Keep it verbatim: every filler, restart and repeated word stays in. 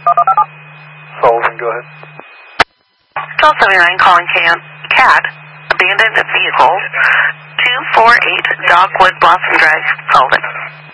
Sullivan, go ahead. twelve seventy-nine calling Can C A D, abandoned vehicle, two four eight Dogwood Blossom Drive, Sullivan.